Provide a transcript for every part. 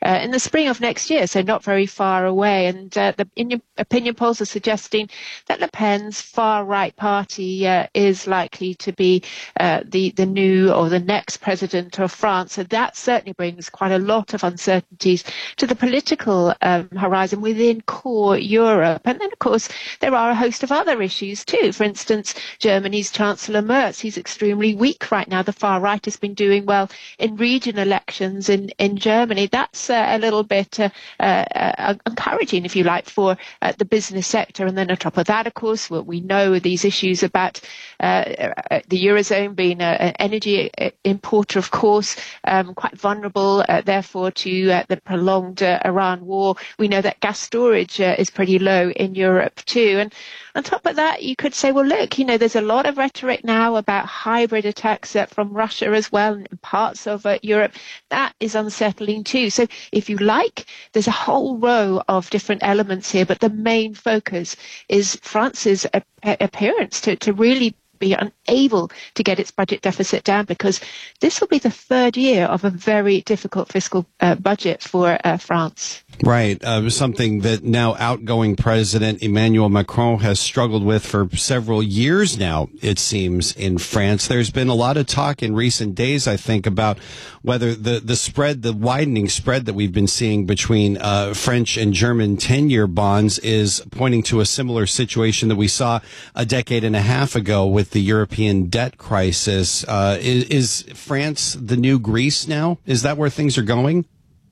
in the spring of next year, so not very far away. And the opinion polls are suggesting that Le Pen's far-right party is likely to be the new or the next president of France. So that certainly brings quite a lot of uncertainties to the political horizon within core Europe. And then, of course, there are a host of other issues too. For instance, Germany's Chancellor Merz, he's extremely weak right now. The far right has been doing well in regional elections in Germany. That's a little bit encouraging, if you like, for the business sector. And then on top of that, of course, what we know are these issues about the Eurozone being an energy importer, of course, quite vulnerable, therefore, to the prolonged Iran war. We know that gas storage is pretty low in Europe too. And on top of that, you could say, well, look, there's a lot of rhetoric now about hybrid attacks from Russia as well in parts of Europe. That is unsettling too. So if you like, there's a whole row of different elements here, but the main focus is France's appearance to really be unable to get its budget deficit down, because this will be the third year of a very difficult fiscal budget for France. Right. Something that now outgoing President Emmanuel Macron has struggled with for several years now, it seems, in France. There's been a lot of talk in recent days, I think, about whether the widening spread that we've been seeing between French and German 10-year bonds is pointing to a similar situation that we saw a decade and a half ago with the European debt crisis. Is France the new Greece now? Is that where things are going?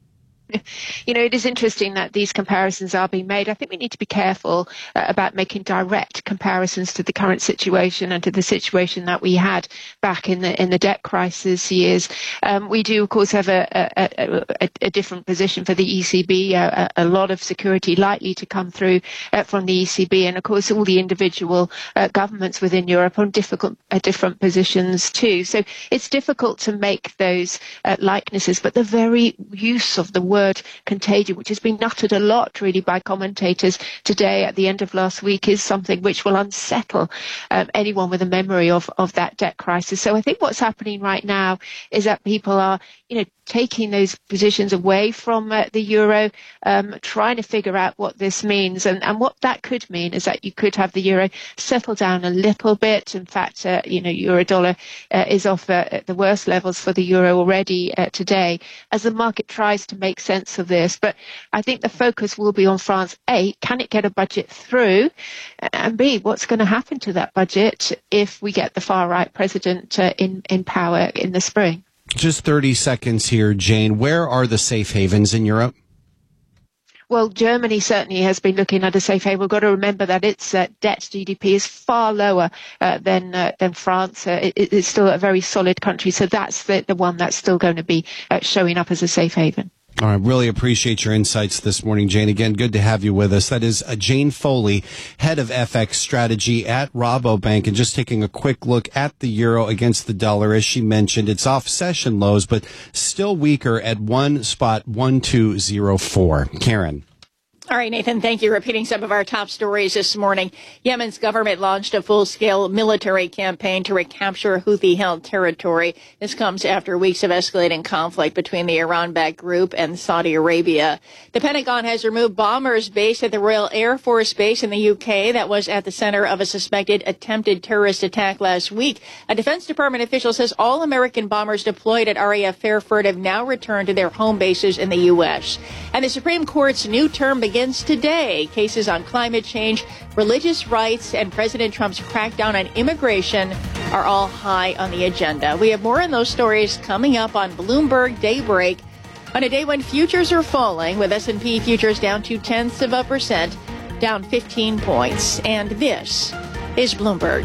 It is interesting that these comparisons are being made. I think we need to be careful about making direct comparisons to the current situation and to the situation that we had back in the debt crisis years. We do, of course, have a different position for the ECB, a lot of security likely to come through from the ECB. And, of course, all the individual governments within Europe are on different positions too. So it's difficult to make those likenesses. But the very use of the word contagion, which has been uttered a lot really by commentators today at the end of last week, is something which will unsettle anyone with a memory of that debt crisis. So I think what's happening right now is that people are taking those positions away from the euro, trying to figure out what this means. And what that could mean is that you could have the euro settle down a little bit. In fact, euro dollar is off at the worst levels for the euro already today, as the market tries to make sense of this. But I think the focus will be on France. A, can it get a budget through? And B, what's going to happen to that budget if we get the far right president in power in the spring? Just 30 seconds here, Jane. Where are the safe havens in Europe? Well, Germany certainly has been looking at a safe haven. We've got to remember that its debt to GDP is far lower than France. It's still a very solid country. So that's the one that's still going to be showing up as a safe haven. All right. Really appreciate your insights this morning, Jane. Again, good to have you with us. That is Jane Foley, head of FX strategy at Rabobank. And just taking a quick look at the euro against the dollar, as she mentioned, it's off session lows, but still weaker at 1.1204. Karen. All right, Nathan, thank you. Repeating some of our top stories this morning. Yemen's government launched a full-scale military campaign to recapture Houthi-held territory. This comes after weeks of escalating conflict between the Iran-backed group and Saudi Arabia. The Pentagon has removed bombers based at the Royal Air Force Base in the UK that was at the center of a suspected attempted terrorist attack last week. A Defense Department official says all American bombers deployed at RAF Fairford have now returned to their home bases in the U.S. And the Supreme Court's new term begins today. Cases on climate change, religious rights, and President Trump's crackdown on immigration are all high on the agenda. We have more on those stories coming up on Bloomberg Daybreak on a day when futures are falling, with S&P futures down 0.2%, down 15 points. And this is Bloomberg.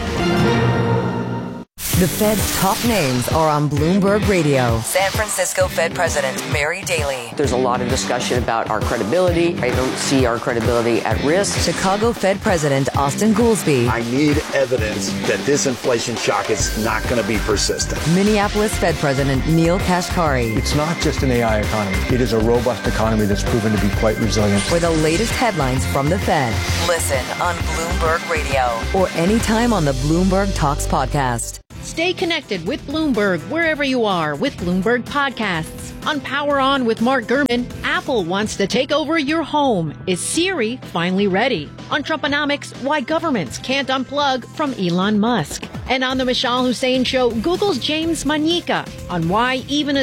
The Fed's top names are on Bloomberg Radio. San Francisco Fed President Mary Daly. There's a lot of discussion about our credibility. I don't see our credibility at risk. Chicago Fed President Austin Goolsbee. I need evidence that this inflation shock is not going to be persistent. Minneapolis Fed President Neil Kashkari. It's not just an AI economy. It is a robust economy that's proven to be quite resilient. For the latest headlines from the Fed. Listen on Bloomberg Radio. Or anytime on the Bloomberg Talks podcast. Stay connected with Bloomberg wherever you are with Bloomberg Podcasts. On Power On with Mark Gurman, Apple wants to take over your home. Is Siri finally ready? On Trumponomics, why governments can't unplug from Elon Musk. And on the Michelle Hussein Show, Google's James Manyika on why even a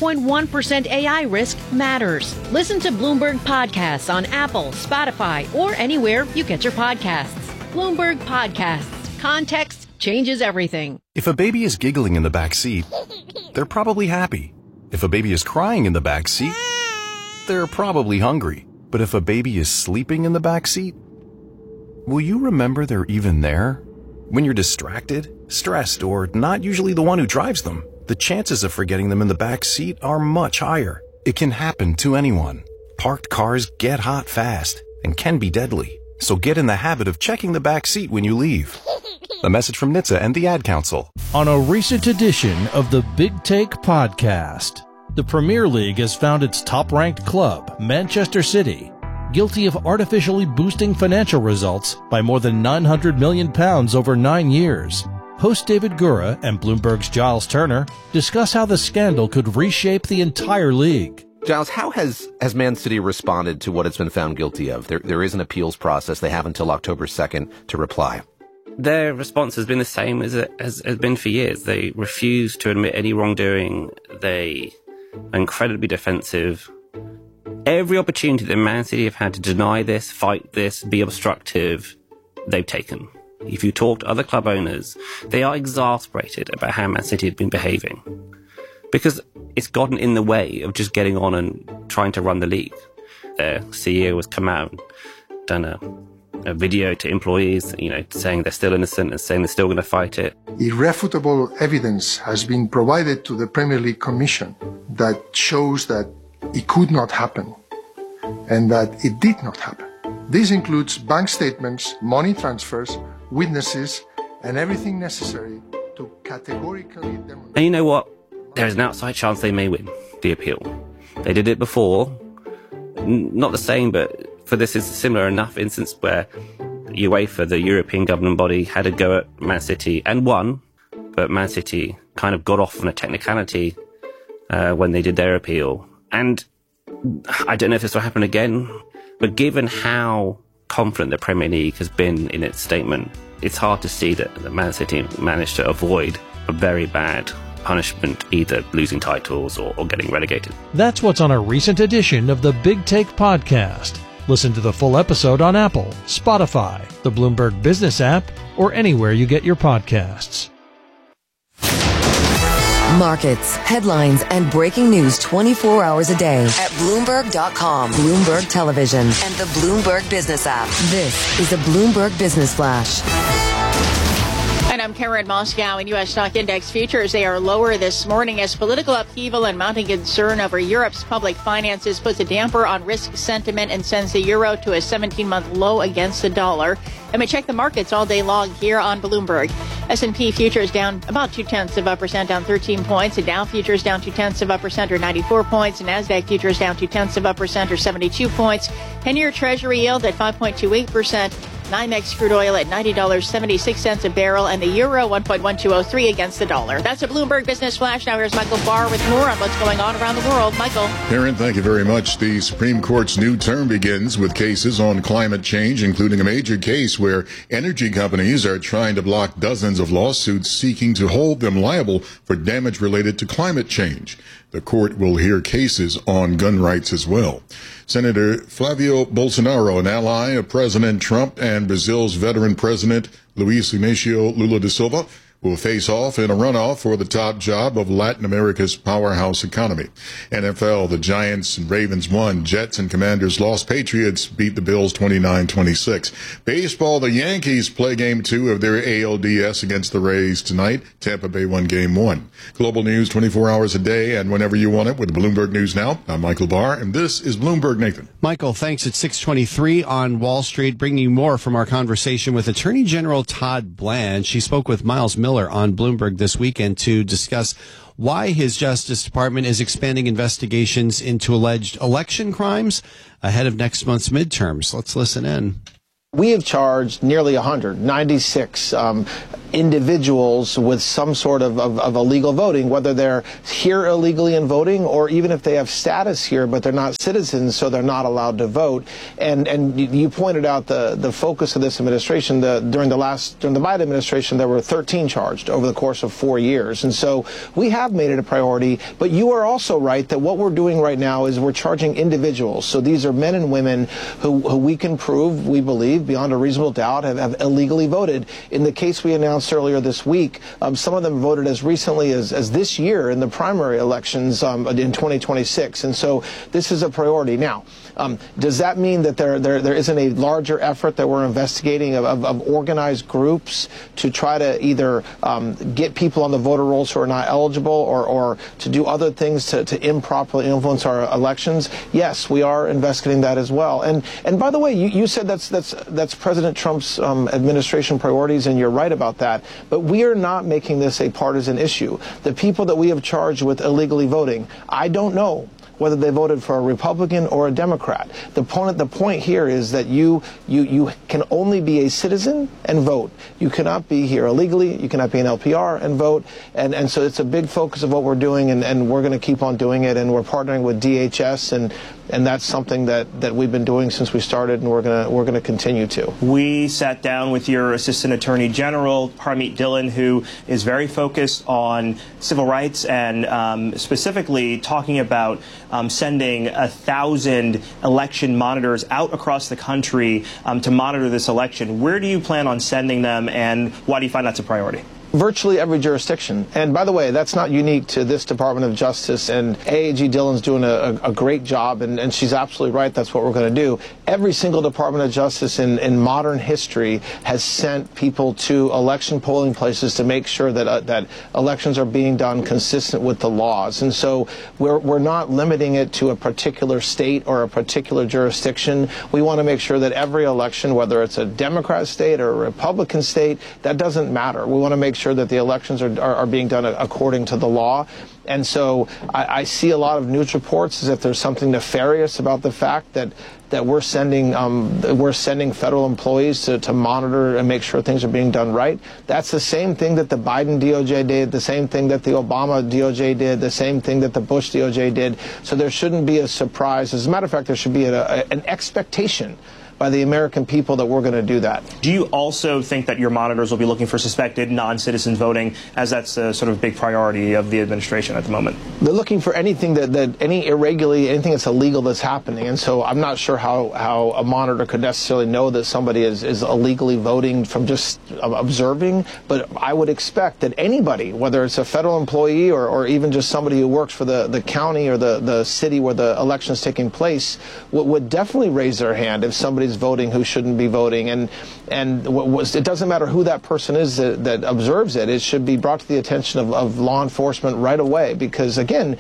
0.1% AI risk matters. Listen to Bloomberg Podcasts on Apple, Spotify, or anywhere you get your podcasts. Bloomberg Podcasts. Context changes everything. If a baby is giggling in the back seat, they're probably happy. If a baby is crying in the back seat, they're probably hungry. But if a baby is sleeping in the back seat, will you remember they're even there? When you're distracted, stressed, or not usually the one who drives them, the chances of forgetting them in the back seat are much higher. It can happen to anyone. Parked cars get hot fast and can be deadly. So get in the habit of checking the back seat when you leave. A message from NHTSA and the Ad Council. On a recent edition of the Big Take podcast, the Premier League has found its top-ranked club, Manchester City, guilty of artificially boosting financial results by more than £900 million over 9 years. Host David Gura and Bloomberg's Giles Turner discuss how the scandal could reshape the entire league. Giles, how has Man City responded to what it's been found guilty of? There is an appeals process. They have until October 2nd to reply. Their response has been the same as it has been for years. They refuse to admit any wrongdoing. They are incredibly defensive. Every opportunity that Man City have had to deny this, fight this, be obstructive, they've taken. If you talk to other club owners, they are exasperated about how Man City have been behaving. Because it's gotten in the way of just getting on and trying to run the league. Their CEO has come out and done a video to employees, saying they're still innocent and saying they're still going to fight it. Irrefutable evidence has been provided to the Premier League Commission that shows that it could not happen and that it did not happen. This includes bank statements, money transfers, witnesses, and everything necessary to categorically demonstrate. And you know what? There is an outside chance they may win the appeal. They did it before. Not the same, but for this is a similar enough instance where UEFA, the European governing body, had a go at Man City and won, but Man City kind of got off on a technicality when they did their appeal. And I don't know if this will happen again, but given how confident the Premier League has been in its statement, it's hard to see that Man City managed to avoid a very bad punishment, either losing titles or getting relegated. That's what's on a recent edition of the Big Take podcast. Listen to the full episode on Apple, Spotify, the Bloomberg Business app, or anywhere you get your podcasts. Markets, headlines, and breaking news 24 hours a day at Bloomberg.com, Bloomberg Television, and the Bloomberg Business app. This is a Bloomberg Business Flash. And I'm Karen Moscow. In U.S. stock index futures, they are lower this morning as political upheaval and mounting concern over Europe's public finances puts a damper on risk sentiment and sends the euro to a 17-month low against the dollar. And we check the markets all day long here on Bloomberg. S&P futures down about 0.2%, down 13 points. The Dow futures down 0.2%, or 94 points. And NASDAQ futures down 0.2%, or 72 points. 10-year Treasury yield at 5.28%. NYMEX crude oil at $90.76 a barrel, and the euro 1.1203 against the dollar. That's a Bloomberg Business Flash. Now here's Michael Barr with more on what's going on around the world. Michael. Karen, thank you very much. The Supreme Court's new term begins with cases on climate change, including a major case where energy companies are trying to block dozens of lawsuits seeking to hold them liable for damage related to climate change. The court will hear cases on gun rights as well. Senator Flavio Bolsonaro, an ally of President Trump, and Brazil's veteran president Luiz Inácio Lula da Silva, will face off in a runoff for the top job of Latin America's powerhouse economy. NFL, the Giants and Ravens won. Jets and Commanders lost. Patriots beat the Bills 29-26. Baseball, the Yankees play Game 2 of their ALDS against the Rays tonight. Tampa Bay won Game 1. Global news 24 hours a day and whenever you want it with Bloomberg News Now. I'm Michael Barr, and this is Bloomberg Nathan. Michael, thanks. It's 6:23 on Wall Street, bringing you more from our conversation with Attorney General Todd Blanche. She spoke with Miles Miller on Bloomberg this weekend to discuss why his Justice Department is expanding investigations into alleged election crimes ahead of next month's midterms. Let's listen in. We have charged nearly 196 individuals with some sort of illegal voting, whether they're here illegally and voting, or even if they have status here but they're not citizens, so they're not allowed to vote. And you pointed out the focus of this administration. During the Biden administration, there were 13 charged over the course of 4 years, and so we have made it a priority. But you are also right that what we're doing right now is we're charging individuals. So these are men and women who we can prove, we believe, beyond a reasonable doubt, have illegally voted. In the case we announced earlier this week, some of them voted as recently as this year in the primary elections in 2026. And so this is a priority. Now, does that mean that there isn't a larger effort that we're investigating of organized groups to try to either get people on the voter rolls who are not eligible or to do other things to improperly influence our elections? Yes, we are investigating that as well. And by the way, you said that's President Trump's administration priorities, and you're right about that. But we are not making this a partisan issue. The people that we have charged with illegally voting, I don't know whether they voted for a Republican or a Democrat. The point here is that you can only be a citizen and vote. You cannot be here illegally. You cannot be an LPR and vote. And so it's a big focus of what we're doing, and we're going to keep on doing it. And we're partnering with DHS, and that's something that we've been doing since we started, and we're going to continue to. We sat down with your Assistant Attorney General, Harmeet Dillon, who is very focused on civil rights and specifically talking about sending 1,000 election monitors out across the country to monitor this election. Where do you plan on sending them, and why do you find that's a priority? Virtually every jurisdiction. And by the way, that's not unique to this Department of Justice, and AAG Dillon's doing a great job, and she's absolutely right. That's what we're going to do. Every single Department of Justice in modern history has sent people to election polling places to make sure that elections are being done consistent with the laws. And so we're not limiting it to a particular state or a particular jurisdiction. We want to make sure that every election, whether it's a Democrat state or a Republican state, that doesn't matter. We want to make sure that the elections are being done according to the law. And so I see a lot of news reports as if there's something nefarious about the fact that we're sending federal employees to monitor and make sure things are being done right. That's the same thing that the Biden DOJ did, the same thing that the Obama DOJ did, the same thing that the Bush DOJ did. So there shouldn't be a surprise. As a matter of fact, there should be an expectation by the American people that we're going to do that. Do you also think that your monitors will be looking for suspected non-citizens voting, as that's a sort of big priority of the administration at the moment? They're looking for anything anything that's illegal that's happening. And so I'm not sure how a monitor could necessarily know that somebody is illegally voting from just observing. But I would expect that anybody, whether it's a federal employee or even just somebody who works for the county or the city where the election is taking place, would definitely raise their hand if somebody's voting who shouldn't be voting. And it doesn't matter who that person is that observes it. It should be brought to the attention of law enforcement right away, because again,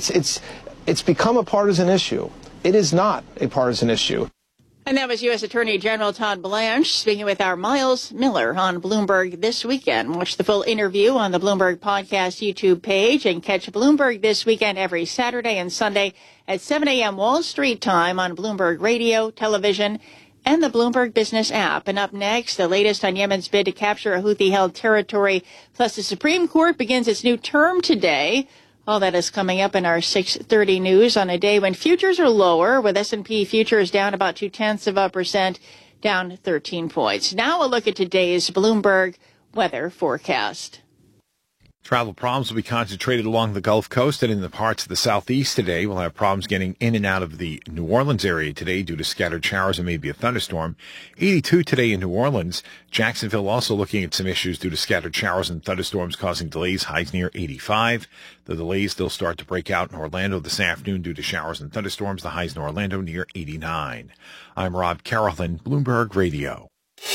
it's become a partisan issue. It is not a partisan issue. And that was U.S. Attorney General Todd Blanche speaking with our Miles Miller on Bloomberg This Weekend. Watch the full interview on the Bloomberg Podcast YouTube page, and catch Bloomberg This Weekend every Saturday and Sunday at 7 a.m. Wall Street time on Bloomberg Radio, television, and the Bloomberg Business app. And up next, the latest on Yemen's bid to capture a Houthi-held territory. Plus, the Supreme Court begins its new term today. All that is coming up in our 6:30 news on a day when futures are lower, with S&P futures down about 0.2%, down 13 points. Now a look at today's Bloomberg weather forecast. Travel problems will be concentrated along the Gulf Coast and in the parts of the southeast today. We'll have problems getting in and out of the New Orleans area today due to scattered showers and maybe a thunderstorm. 82 today in New Orleans. Jacksonville also looking at some issues due to scattered showers and thunderstorms causing delays, highs near 85. The delays still start to break out in Orlando this afternoon due to showers and thunderstorms. The highs in Orlando near 89. I'm Rob Carrollton, Bloomberg Radio.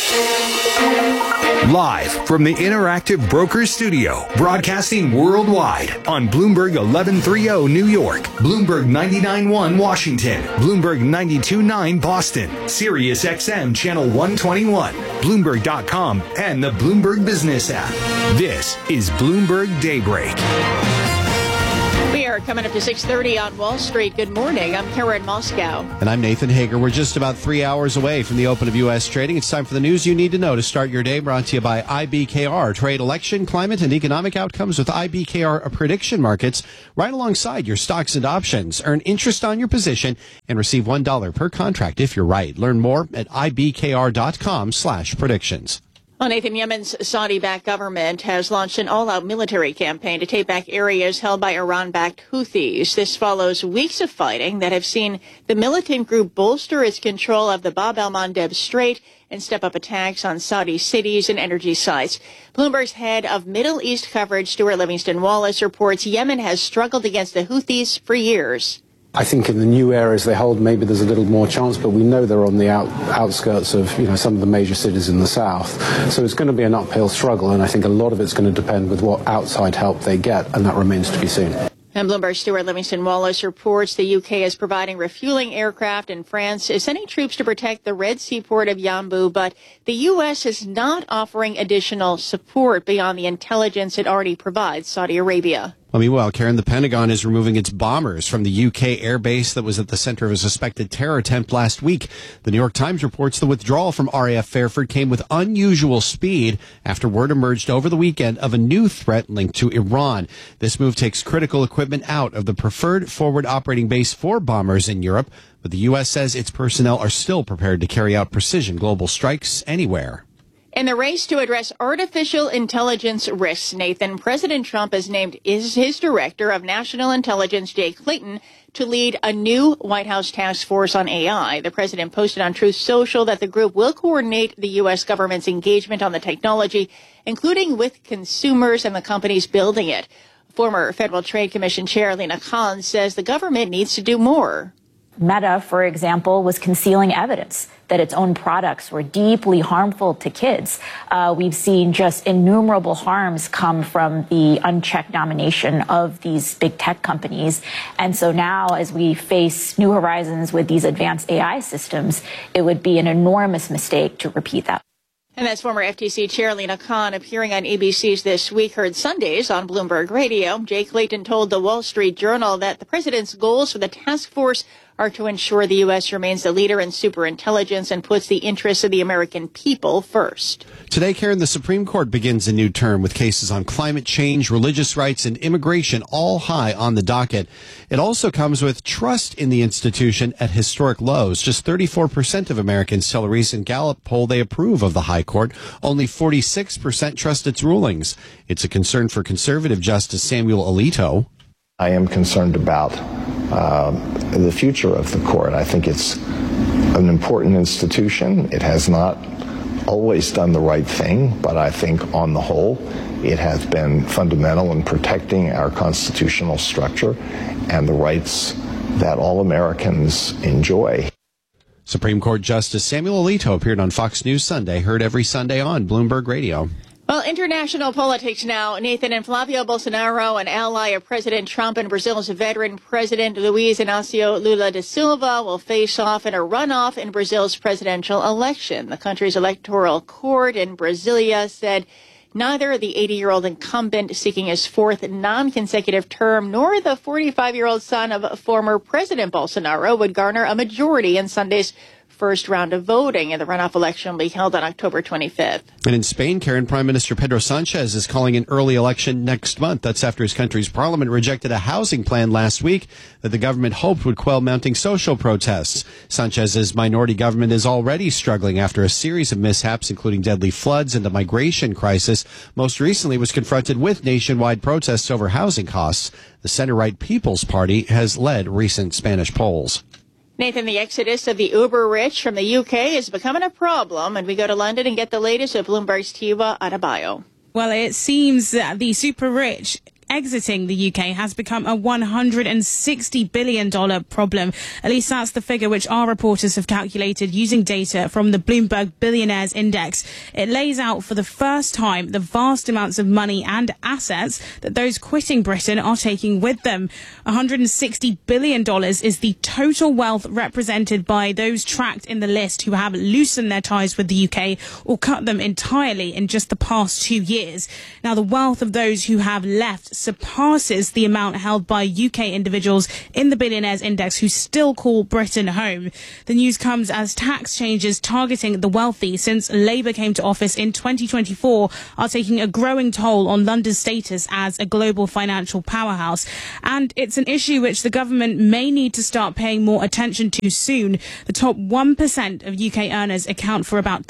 Live from the Interactive Brokers Studio, broadcasting worldwide on Bloomberg 1130 New York, Bloomberg 99.1 Washington, Bloomberg 92.9 Boston, Sirius XM Channel 121, Bloomberg.com, and the Bloomberg Business app. This is Bloomberg Daybreak. We are Bloomberg coming up to 6:30 on Wall Street. Good morning. I'm Karen Moscow. And I'm Nathan Hager. We're just about 3 hours away from the open of U.S. trading. It's time for the news you need to know to start your day. Brought to you by IBKR. Trade election, climate, and economic outcomes with IBKR prediction markets right alongside your stocks and options. Earn interest on your position and receive $1 per contract if you're right. Learn more at ibkr.com/predictions. Well, Nathan, Yemen's Saudi-backed government has launched an all-out military campaign to take back areas held by Iran-backed Houthis. This follows weeks of fighting that have seen the militant group bolster its control of the Bab el-Mandeb Strait and step up attacks on Saudi cities and energy sites. Bloomberg's head of Middle East coverage, Stuart Livingston Wallace, reports Yemen has struggled against the Houthis for years. I think in the new areas they hold, maybe there's a little more chance, but we know they're on the outskirts of, some of the major cities in the south. So it's going to be an uphill struggle, and I think a lot of it's going to depend with what outside help they get, and that remains to be seen. And Bloomberg's Stuart Livingston Wallace reports the UK is providing refueling aircraft, and France is sending troops to protect the Red Sea port of Yanbu, but the U.S. is not offering additional support beyond the intelligence it already provides Saudi Arabia. Well, meanwhile, Karen, the Pentagon is removing its bombers from the UK airbase that was at the center of a suspected terror attempt last week. The New York Times reports the withdrawal from RAF Fairford came with unusual speed after word emerged over the weekend of a new threat linked to Iran. This move takes critical equipment out of the preferred forward operating base for bombers in Europe, but the U.S. says its personnel are still prepared to carry out precision global strikes anywhere. In the race to address artificial intelligence risks, Nathan, President Trump has named his director of national intelligence, Jay Clayton, to lead a new White House task force on AI. The president posted on Truth Social that the group will coordinate the U.S. government's engagement on the technology, including with consumers and the companies building it. Former Federal Trade Commission Chair Lina Khan says the government needs to do more. Meta, for example, was concealing evidence that its own products were deeply harmful to kids. We've seen just innumerable harms come from the unchecked domination of these big tech companies. And so now, as we face new horizons with these advanced AI systems, it would be an enormous mistake to repeat that. And that's former FTC Chair Lina Khan appearing on ABC's This Week, heard Sundays on Bloomberg Radio. Jay Clayton told the Wall Street Journal that the president's goals for the task force are to ensure the U.S. remains the leader in superintelligence and puts the interests of the American people first. Today, Karen, the Supreme Court begins a new term with cases on climate change, religious rights, and immigration all high on the docket. It also comes with trust in the institution at historic lows. Just 34% of Americans tell a recent Gallup poll they approve of the High Court. Only 46% trust its rulings. It's a concern for conservative Justice Samuel Alito. I am concerned about the future of the court. I think it's an important institution. It has not always done the right thing, but I think on the whole, it has been fundamental in protecting our constitutional structure and the rights that all Americans enjoy. Supreme Court Justice Samuel Alito appeared on Fox News Sunday, heard every Sunday on Bloomberg Radio. Well, international politics now. Nathan, and Flavio Bolsonaro, an ally of President Trump, and Brazil's veteran President Luiz Inácio Lula da Silva will face off in a runoff in Brazil's presidential election. The country's electoral court in Brasilia said neither the 80-year-old incumbent seeking his fourth non-consecutive term nor the 45-year-old son of former President Bolsonaro would garner a majority in Sunday's first round of voting, and the runoff election will be held on October 25th. And in Spain, Karen, Prime Minister Pedro Sanchez is calling an early election next month. That's after his country's parliament rejected a housing plan last week that the government hoped would quell mounting social protests. Sanchez's minority government is already struggling after a series of mishaps, including deadly floods and a migration crisis. Most recently was confronted with nationwide protests over housing costs. The center-right People's Party has led recent Spanish polls. Nathan, the exodus of the uber-rich from the UK is becoming a problem, and we go to London and get the latest of Bloomberg's Tiva Adebayo. Well, it seems that the super-rich exiting the UK has become a $160 billion problem. At least that's the figure which our reporters have calculated using data from the Bloomberg Billionaires Index. It lays out for the first time the vast amounts of money and assets that those quitting Britain are taking with them. $160 billion is the total wealth represented by those tracked in the list who have loosened their ties with the UK or cut them entirely in just the past 2 years. Now, the wealth of those who have left surpasses the amount held by UK individuals in the Billionaires Index who still call Britain home. The news comes as tax changes targeting the wealthy since Labour came to office in 2024 are taking a growing toll on London's status as a global financial powerhouse. And it's an issue which the government may need to start paying more attention to soon. The top 1% of UK earners account for about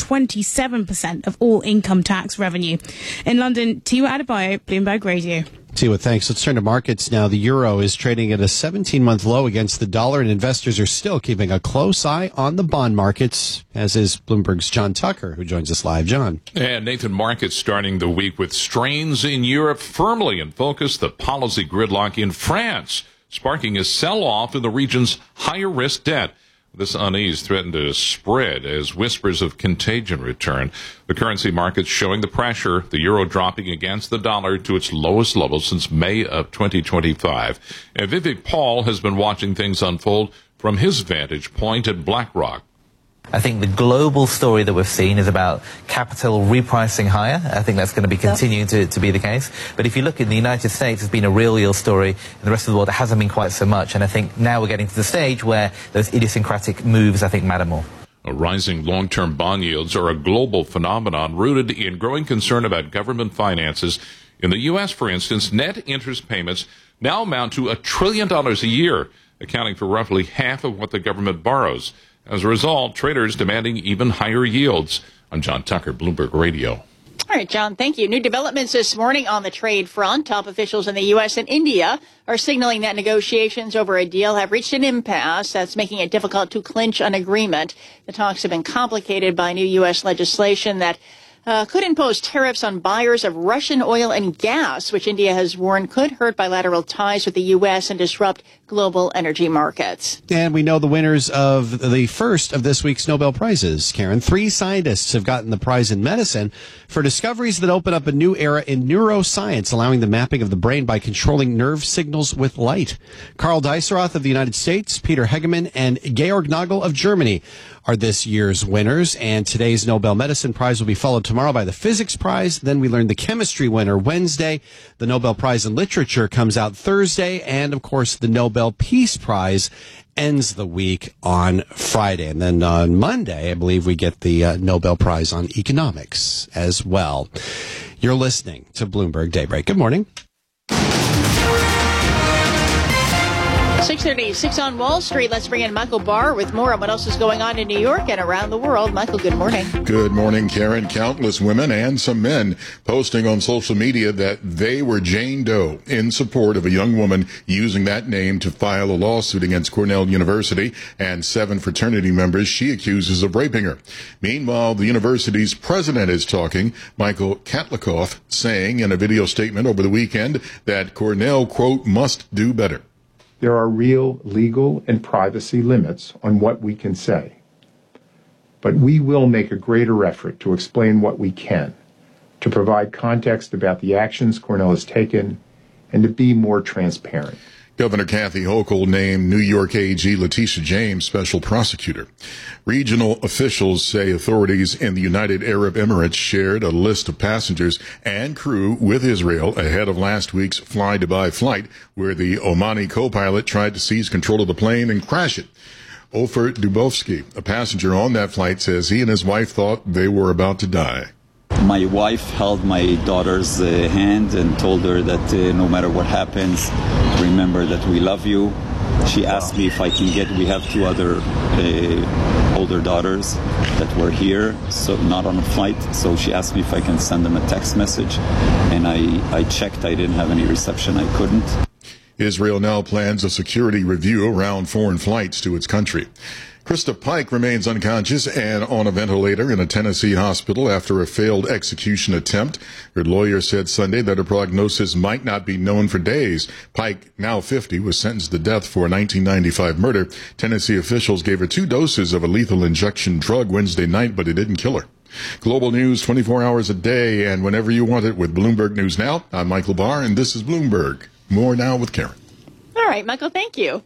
27% of all income tax revenue. In London, Tiwa Adebayo, Bloomberg Radio. Tiwa, thanks. Let's turn to markets now. The euro is trading at a 17-month low against the dollar, and investors are still keeping a close eye on the bond markets, as is Bloomberg's John Tucker, who joins us live. John. And Nathan, markets starting the week with strains in Europe firmly in focus. The policy gridlock in France sparking a sell-off in the region's higher-risk debt. This unease threatened to spread as whispers of contagion return. The currency markets showing the pressure, the euro dropping against the dollar to its lowest level since May of 2025. And Vivek Paul has been watching things unfold from his vantage point at BlackRock. I think the global story that we've seen is about capital repricing higher. I think that's going to be continuing to be the case. But if you look in the United States, it's been a real yield story. In the rest of the world, it hasn't been quite so much. And I think now we're getting to the stage where those idiosyncratic moves, I think, matter more. Rising long-term bond yields are a global phenomenon rooted in growing concern about government finances. In the U.S., for instance, net interest payments now amount to $1 trillion a year, accounting for roughly half of what the government borrows. As a result, traders demanding even higher yields. I'm John Tucker, Bloomberg Radio. All right, John, thank you. New developments this morning on the trade front. Top officials in the U.S. and India are signaling that negotiations over a deal have reached an impasse that's making it difficult to clinch an agreement. The talks have been complicated by new U.S. legislation that could impose tariffs on buyers of Russian oil and gas, which India has warned could hurt bilateral ties with the U.S. and disrupt global energy markets. And we know the winners of the first of this week's Nobel Prizes, Karen. 3 scientists have gotten the prize in medicine for discoveries that open up a new era in neuroscience, allowing the mapping of the brain by controlling nerve signals with light. Karl Dieserath of the United States, Peter Hegemann, and Georg Nagel of Germany are this year's winners, and today's Nobel Medicine Prize will be followed tomorrow by the Physics Prize. Then we learn the Chemistry winner Wednesday. The Nobel Prize in Literature comes out Thursday, and of course the Nobel Peace Prize ends the week on Friday. And then on Monday, I believe we get the Nobel Prize on Economics as well. You're listening to Bloomberg Daybreak. Good morning. 6:36 on Wall Street. Let's bring in Michael Barr with more on what else is going on in New York and around the world. Michael, good morning. Good morning, Karen. Countless women and some men posting on social media that they were Jane Doe in support of a young woman using that name to file a lawsuit against Cornell University and 7 fraternity members she accuses of raping her. Meanwhile, the university's president is talking, Michael Katlikoff, saying in a video statement over the weekend that Cornell, quote, must do better. There are real legal and privacy limits on what we can say. But we will make a greater effort to explain what we can, to provide context about the actions Cornell has taken, and to be more transparent. Governor Kathy Hochul named New York AG Letitia James special prosecutor. Regional officials say authorities in the United Arab Emirates shared a list of passengers and crew with Israel ahead of last week's fly-Dubai flight, where the Omani co-pilot tried to seize control of the plane and crash it. Ofer Dubovsky, a passenger on that flight, says he and his wife thought they were about to die. My wife held my daughter's hand and told her that no matter what happens, remember that we love you. She asked me if I can we have 2 other older daughters that were here, so not on a flight. So she asked me if I can send them a text message. And I checked, I didn't have any reception, I couldn't. Israel now plans a security review around foreign flights to its country. Krista Pike remains unconscious and on a ventilator in a Tennessee hospital after a failed execution attempt. Her lawyer said Sunday that her prognosis might not be known for days. Pike, now 50, was sentenced to death for a 1995 murder. Tennessee officials gave her 2 doses of a lethal injection drug Wednesday night, but it didn't kill her. Global news 24 hours a day and whenever you want it with Bloomberg News Now. I'm Michael Barr, and this is Bloomberg. More now with Karen. All right, Michael, thank you.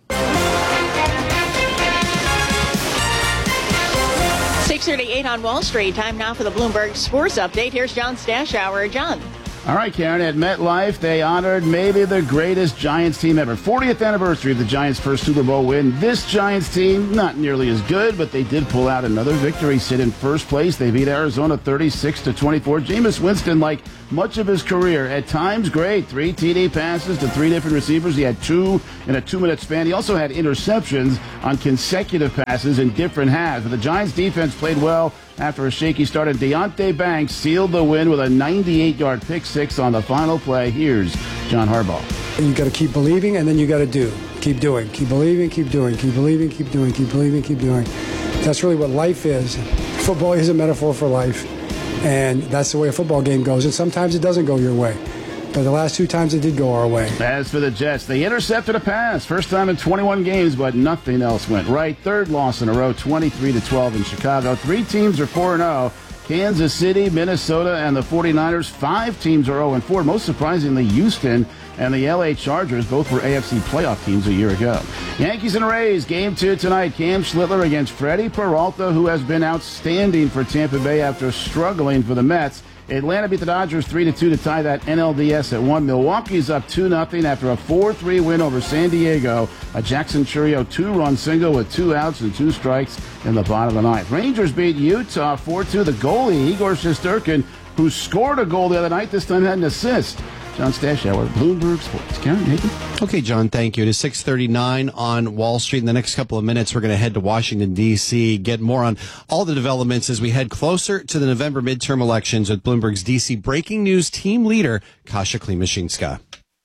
6:38 on Wall Street. Time now for the Bloomberg Sports Update. Here's John Stashower. John. All right, Karen, at MetLife, they honored maybe the greatest Giants team ever. 40th anniversary of the Giants' first Super Bowl win. This Giants team, not nearly as good, but they did pull out another victory, sit in first place. They beat Arizona 36-24. Jameis Winston, like much of his career, at times great. 3 TD passes to 3 different receivers. He had 2 in a 2-minute span. He also had interceptions on consecutive passes in different halves. But the Giants' defense played well after a shaky start, and Deonte Banks sealed the win with a 98-yard pick-6 on the final play. Here's John Harbaugh. You got to keep believing, and then you got to do. Keep doing. Keep believing, keep doing. Keep believing, keep doing. Keep believing, keep doing. That's really what life is. Football is a metaphor for life, and that's the way a football game goes. And sometimes it doesn't go your way. But the last 2 times it did go our way. As for the Jets, they intercepted a pass. First time in 21 games, but nothing else went right. 3rd loss in a row, 23-12 in Chicago. 3 teams are 4-0. Kansas City, Minnesota, and the 49ers. 5 teams are 0-4. Most surprisingly, Houston and the LA Chargers both were AFC playoff teams a year ago. Yankees and Rays, Game 2 tonight. Cam Schlittler against Freddie Peralta, who has been outstanding for Tampa Bay after struggling for the Mets. Atlanta beat the Dodgers 3-2 to tie that NLDS at 1. Milwaukee's up 2-0 after a 4-3 win over San Diego. A Jackson Chourio 2-run single with 2 outs and 2 strikes in the bottom of the 9th. Rangers beat Utah 4-2. The goalie, Igor Shesterkin, who scored a goal the other night, this time had an assist. John Stashower, Bloomberg Sports. Karen, Nathan? Okay, John, thank you. It is 6:39 on Wall Street. In the next couple of minutes, we're going to head to Washington, D.C., get more on all the developments as we head closer to the November midterm elections with Bloomberg's D.C. breaking news team leader, Kasia Klimashinska.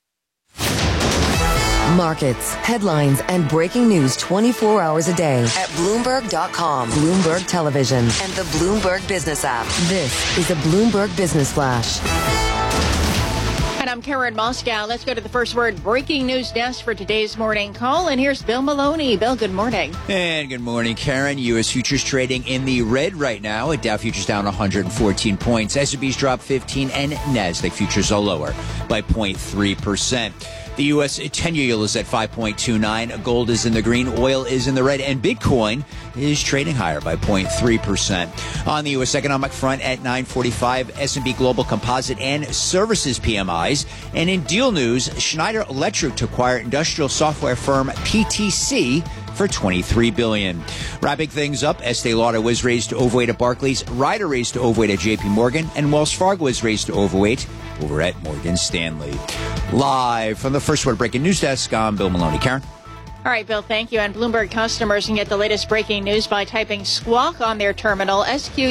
Markets, headlines, and breaking news 24 hours a day at Bloomberg.com, Bloomberg Television, and the Bloomberg Business app. This is a Bloomberg Business Flash. And I'm Karen Moscow. Let's go to the first word breaking news desk for today's morning call. And here's Bill Maloney. Bill, good morning. And good morning, Karen. U.S. futures trading in the red right now. Dow futures down 114 points. S&P's dropped 15 and NASDAQ futures are lower by 0.3%. The U.S. 10-year yield is at 5.29. Gold is in the green. Oil is in the red. And Bitcoin is trading higher by 0.3%. On the U.S. economic front at 9:45, S&P Global Composite and Services PMIs. And in deal news, Schneider Electric to acquire industrial software firm PTC for $23 billion. Wrapping things up, Estee Lauder was raised to overweight at Barclays, Ryder raised to overweight at JP Morgan, and Wells Fargo was raised to overweight over at Morgan Stanley. Live from the First Word Breaking News Desk, I'm Bill Maloney. Karen? All right, Bill, thank you. And Bloomberg customers can get the latest breaking news by typing Squawk on their terminal,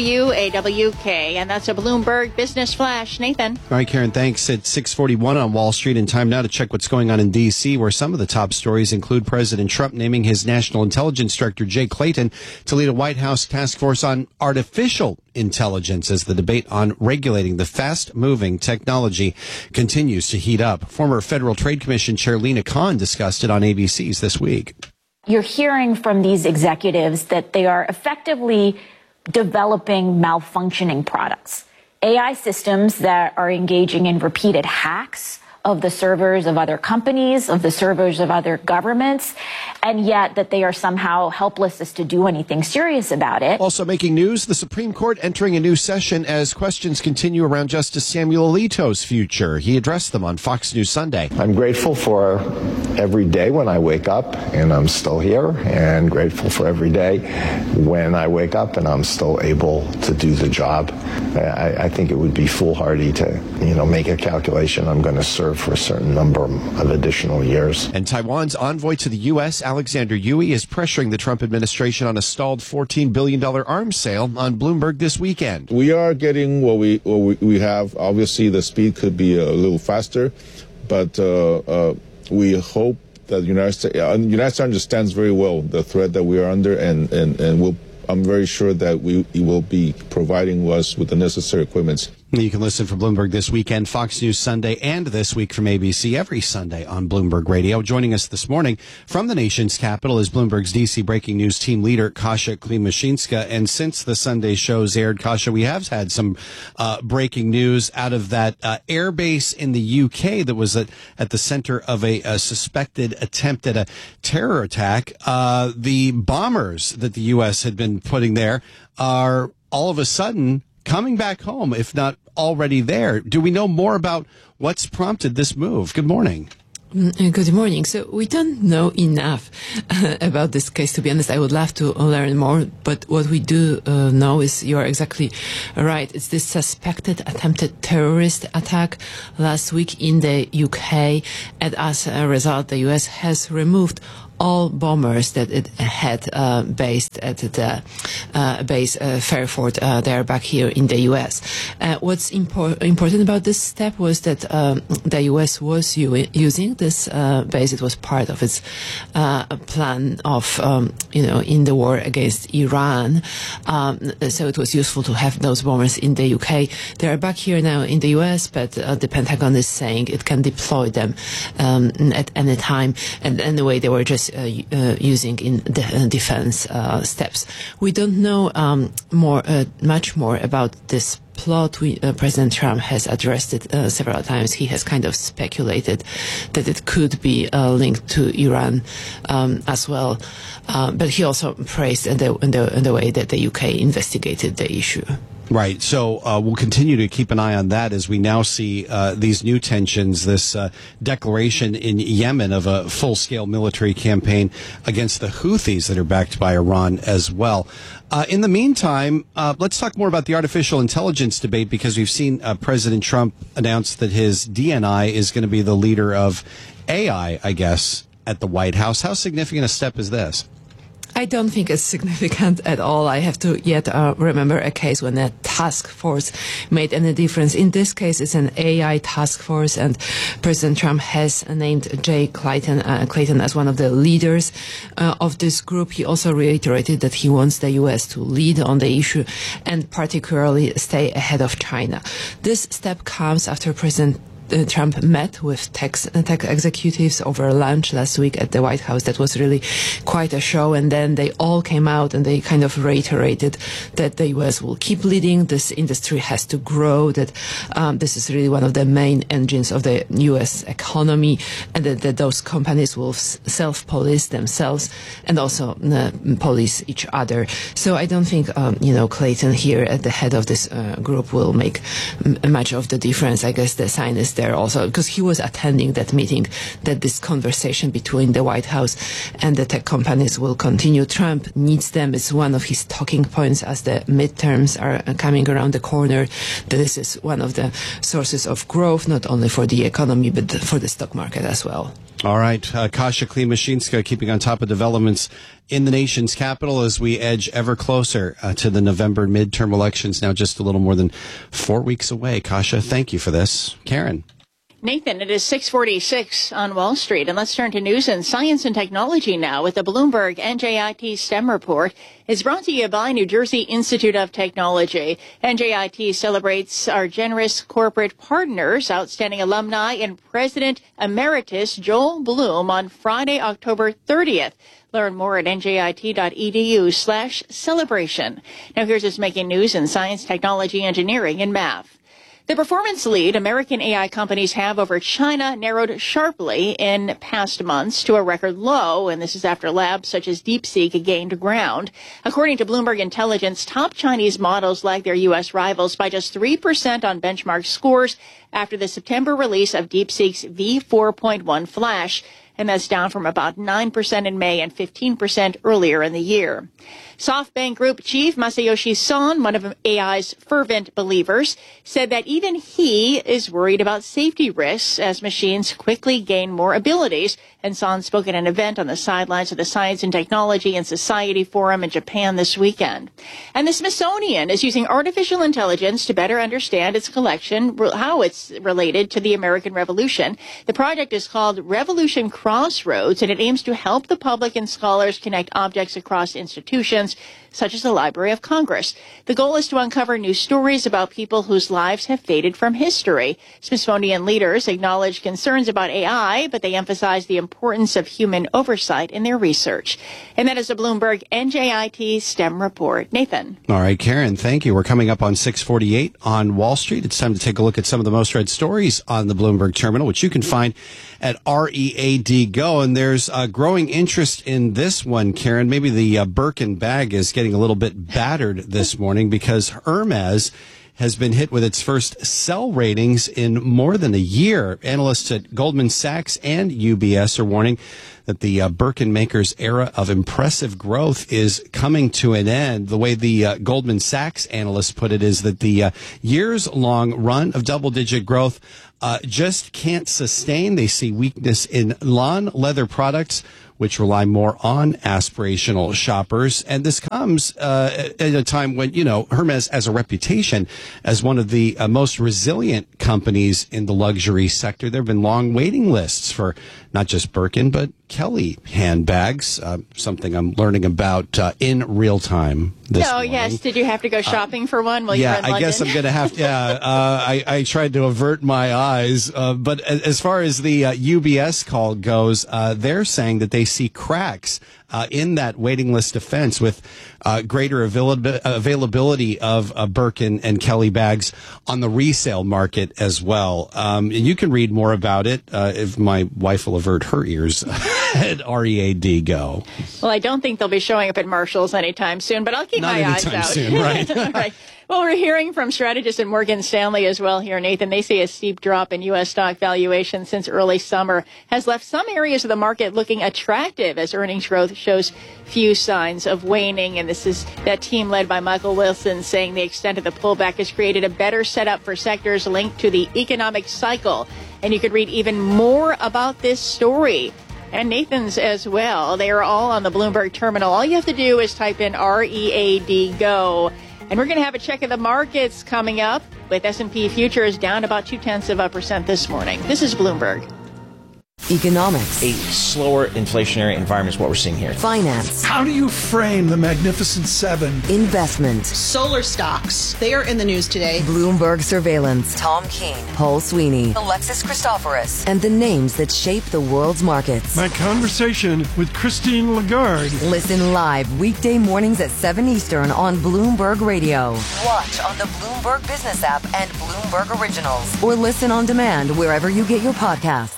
SQUAWK. And that's a Bloomberg Business Flash. Nathan. All right, Karen, thanks. It's 6:41 on Wall Street, and time now to check what's going on in D.C., where some of the top stories include President Trump naming his National Intelligence Director, Jay Clayton, to lead a White House task force on artificial intelligence as the debate on regulating the fast-moving technology continues to heat up. Former Federal Trade Commission Chair Lina Khan discussed it on ABC's This Week. You're hearing from these executives that they are effectively developing malfunctioning products. AI systems that are engaging in repeated hacks of the servers of other companies, of the servers of other governments, and yet that they are somehow helpless as to do anything serious about it. Also making news, the Supreme Court entering a new session as questions continue around Justice Samuel Alito's future. He addressed them on Fox News Sunday. I'm grateful for every day when I wake up and I'm still here, and grateful for every day when I wake up and I'm still able to do the job. I think it would be foolhardy to, make a calculation. I'm going to serve for a certain number of additional years. And Taiwan's envoy to the U.S., Alexander Yui, is pressuring the Trump administration on a stalled $14 billion arms sale on Bloomberg this weekend. We are getting what we have. Obviously, the speed could be a little faster, but we hope that the United States understands very well the threat that we are under, and I'm very sure that it will be providing us with the necessary equipment. You can listen from Bloomberg This Weekend, Fox News Sunday, and This Week from ABC every Sunday on Bloomberg Radio. Joining us this morning from the nation's capital is Bloomberg's D.C. breaking news team leader, Kasia Klimashinska. And since the Sunday shows aired, Kasia, we have had some breaking news out of that air base in the UK that was at the center of a suspected attempt at a terror attack. The bombers that the U.S. had been putting there are all of a sudden coming back home, if not already there. Do we know more about what's prompted this move? Good morning. Good morning. So we don't know enough about this case, to be honest. I would love to learn more, but what we do know is you're exactly right. It's this suspected attempted terrorist attack last week in the UK, and as a result, the US has removed all bombers that it had based at the base Fairford. They're back here in the U.S. What's important about this step was that the U.S. was using this base. It was part of its plan of, in the war against Iran. So it was useful to have those bombers in the U.K. They are back here now in the U.S., but the Pentagon is saying it can deploy them at any time. And anyway, they were just using in the defense steps. We don't know much more about this plot. President Trump has addressed it several times. He has kind of speculated that it could be linked to Iran as well. But he also praised the way that the UK investigated the issue. Right. So we'll continue to keep an eye on that as we now see these new tensions, this declaration in Yemen of a full-scale military campaign against the Houthis that are backed by Iran as well. In the meantime, let's talk more about the artificial intelligence debate, because we've seen President Trump announce that his DNI is going to be the leader of AI, I guess, at the White House. How significant a step is this? I don't think it's significant at all. I have to yet remember a case when a task force made any difference. In this case, it's an AI task force, and President Trump has named Jay Clayton as one of the leaders of this group. He also reiterated that he wants the U.S. to lead on the issue and particularly stay ahead of China. This step comes after President Trump met with tech executives over lunch last week at the White House. That was really quite a show. And then they all came out and they kind of reiterated that the U.S. will keep leading. This industry has to grow, that this is really one of the main engines of the U.S. economy, and that those companies will self-police themselves and also police each other. So I don't think, Clayton here at the head of this group will make much of the difference. I guess the sign is there also, because he was attending that meeting, that this conversation between the White House and the tech companies will continue. Trump needs them. It's one of his talking points as the midterms are coming around the corner. This is one of the sources of growth, not only for the economy, but for the stock market as well. All right. Kasia Klimashinska keeping on top of developments in the nation's capital as we edge ever closer to the November midterm elections, now just a little more than 4 weeks away. Kasia, thank you for this. Karen. Nathan, it is 6:46 on Wall Street, and let's turn to news and science and technology now with the Bloomberg NJIT STEM report. It's brought to you by New Jersey Institute of Technology. NJIT celebrates our generous corporate partners, outstanding alumni, and President Emeritus Joel Bloom on Friday, October 30th. Learn more at njit.edu/celebration. Now here's what's making news in science, technology, engineering, and math. The performance lead American AI companies have over China narrowed sharply in past months to a record low, and this is after labs such as DeepSeek gained ground. According to Bloomberg Intelligence, top Chinese models lag their U.S. rivals by just 3% on benchmark scores after the September release of DeepSeek's V4.1 Flash, and that's down from about 9% in May and 15% earlier in the year. SoftBank Group Chief Masayoshi Son, one of AI's fervent believers, said that even he is worried about safety risks as machines quickly gain more abilities. And Son spoke at an event on the sidelines of the Science and Technology and Society Forum in Japan this weekend. And the Smithsonian is using artificial intelligence to better understand its collection, how it's related to the American Revolution. The project is called Revolution Crossroads, and it aims to help the public and scholars connect objects across institutions, such as the Library of Congress. The goal is to uncover new stories about people whose lives have faded from history. Smithsonian leaders acknowledge concerns about AI, but they emphasize the importance of human oversight in their research. And that is a Bloomberg NJIT STEM report. Nathan. All right, Karen, thank you. We're coming up on 6:48 on Wall Street. It's time to take a look at some of the most read stories on the Bloomberg Terminal, which you can find at READ Go. And there's a growing interest in this one, Karen. Maybe the Birkin bag is getting a little bit battered this morning because Hermes has been hit with its first sell ratings in more than a year. Analysts at Goldman Sachs and UBS are warning that the Birkin makers' era of impressive growth is coming to an end. The way the Goldman Sachs analysts put it is that the years-long run of double-digit growth just can't sustain. They see weakness in lawn leather products, which rely more on aspirational shoppers. And this comes at a time when, Hermes has a reputation as one of the most resilient companies in the luxury sector. There have been long waiting lists for not just Birkin, but Kelly handbags, something I'm learning about in real time this morning. Yes. Did you have to go shopping for one while you were in London? I guess I'm going to have to. I tried to avert my eyes. But as far as the UBS call goes, they're saying that they see cracks in that waiting list defense with greater availability of Birkin and Kelly bags on the resale market as well. And you can read more about it if my wife will avert her ears at READ Go. Well, I don't think they'll be showing up at Marshall's anytime soon, but I'll keep my eyes out. Soon, right? Right. Well, we're hearing from strategists at Morgan Stanley as well here, Nathan. They say a steep drop in U.S. stock valuation since early summer has left some areas of the market looking attractive as earnings growth shows few signs of waning. And this is that team led by Michael Wilson saying the extent of the pullback has created a better setup for sectors linked to the economic cycle. And you could read even more about this story and Nathan's as well. They are all on the Bloomberg terminal. All you have to do is type in READ Go. And we're going to have a check of the markets coming up with S&P futures down about 0.2% this morning. This is Bloomberg. Economics. A slower inflationary environment is what we're seeing here. Finance. How do you frame the Magnificent Seven? Investment. Solar stocks. They are in the news today. Bloomberg surveillance. Tom Keene. Paul Sweeney. Alexis Christoforous. And the names that shape the world's markets. My conversation with Christine Lagarde. Listen live weekday mornings at 7 Eastern on Bloomberg Radio. Watch on the Bloomberg Business app and Bloomberg Originals. Or listen on demand wherever you get your podcasts.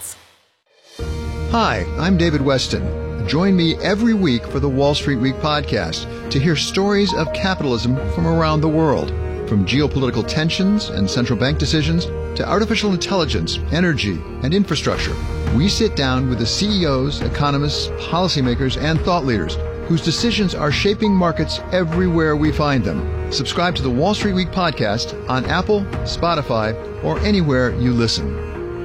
Hi, I'm David Weston. Join me every week for the Wall Street Week podcast to hear stories of capitalism from around the world. From geopolitical tensions and central bank decisions to artificial intelligence, energy, and infrastructure, we sit down with the CEOs, economists, policymakers, and thought leaders whose decisions are shaping markets everywhere we find them. Subscribe to the Wall Street Week podcast on Apple, Spotify, or anywhere you listen.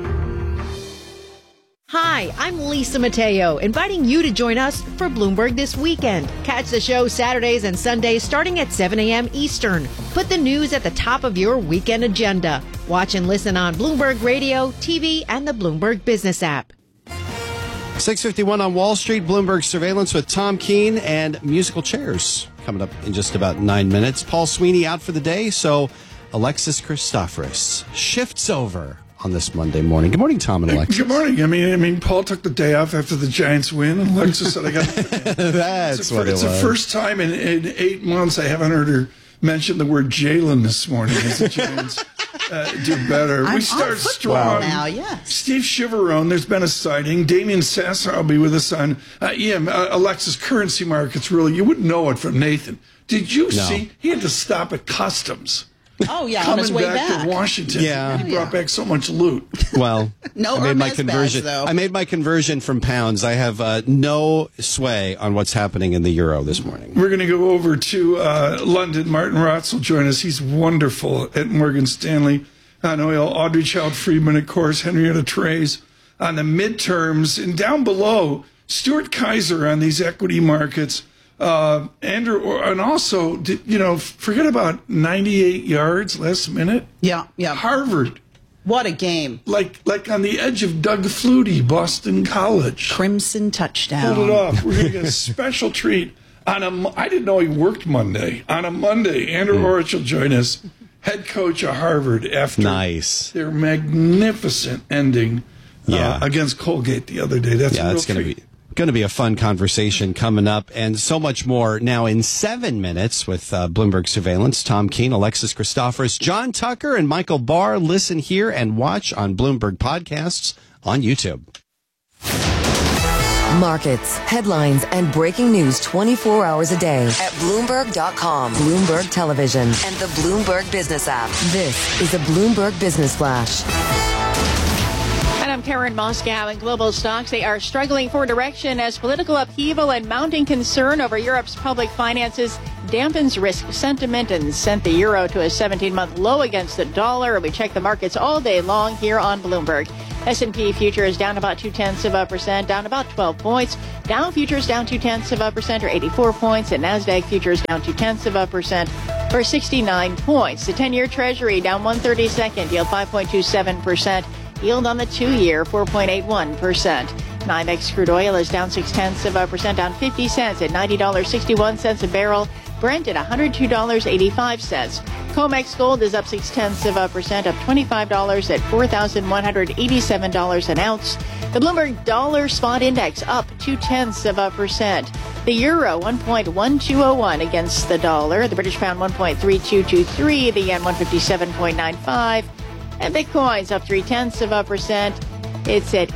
Hi, I'm Lisa Mateo, inviting you to join us for Bloomberg This Weekend. Catch the show Saturdays and Sundays starting at 7 a.m. Eastern. Put the news at the top of your weekend agenda. Watch and listen on Bloomberg Radio, TV, and the Bloomberg Business app. 6:51 on Wall Street, Bloomberg surveillance with Tom Keene and musical chairs coming up in just about 9 minutes. Paul Sweeney out for the day, so Alexis Christoforous shifts over on this Monday morning. Good morning, Tom and Alexis. Good morning. I mean, Paul took the day off after the Giants win, and Alexis said, "I got." That's what it was. It's the first time in 8 months I haven't heard her mention the word Jalen this morning as the Giants do better. We start strong now. Yes. Steve Chiverone, there's been a sighting. Damian Sasser will be with us on Alexis currency markets. Really, you wouldn't know it from Nathan. Did you see he had to stop at customs? Oh, yeah, coming on his way back to Washington. Yeah. He brought back so much loot. Well, no, I made my Hermes conversion. bags, though. I made my conversion from pounds. I have no sway on what's happening in the euro this morning. We're going to go over to London. Martin Rotz will join us. He's wonderful at Morgan Stanley on oil. Audrey Child-Friedman, of course, Henrietta Trey's on the midterms. And down below, Stuart Kaiser on these equity markets. Andrew, and also, forget about 98 yards last minute. Yeah. Harvard. What a game. Like on the edge of Doug Flutie, Boston College. Crimson touchdown. Pulled it off. We're going to get a special treat on I didn't know he worked Monday. On a Monday, Andrew Orich will join us, head coach of Harvard, after their magnificent ending against Colgate the other day. That's going to be a fun conversation coming up, and so much more now in 7 minutes with Bloomberg Surveillance, Tom Keene, Alexis Christoforous, John Tucker, and Michael Barr. Listen here and watch on Bloomberg Podcasts on YouTube. Markets, headlines, and breaking news 24 hours a day at Bloomberg.com, Bloomberg Television, and the Bloomberg Business app. This is a Bloomberg Business Flash. And I'm Karen Moscow. In global stocks, they are struggling for direction as political upheaval and mounting concern over Europe's public finances dampens risk sentiment and sent the euro to a 17-month low against the dollar. We check the markets all day long here on Bloomberg. S&P futures down about 0.2%, down about 12 points. Dow futures down 0.2% or 84 points, and Nasdaq futures down 0.2% or 69 points. The 10-year Treasury down 1/32, yield 5.27%. Yield on the 2-year 4.81%. NYMEX crude oil is down 0.6%, down 50 cents at $90.61 a barrel. Brent at $102.85. COMEX gold is up 0.6%, up $25 at $4,187 an ounce. The Bloomberg Dollar Spot Index up 0.2%. The euro 1.1201 against the dollar. The British pound 1.3223. The yen 157.95. And Bitcoin's up 0.3%. It's at